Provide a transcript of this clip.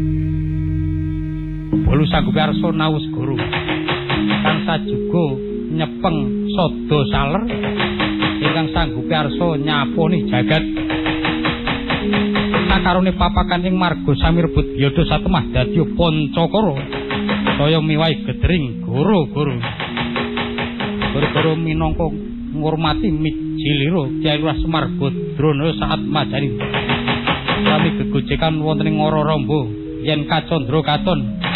Bolu sanggup arsa nawus guru kang sajuga nyepeng sada saler ingkang sanggup arsa nyaponi jagat sakarone papakan ing marga samirebut yada satemah dadi pancakara saya miwahi gedring guru-guru guru-guru minangka ngurmati mijilira Kyai Lurah Semar Badrana saat majani kami gegojekan wonten ing Ora Ramba yen Kacandra katon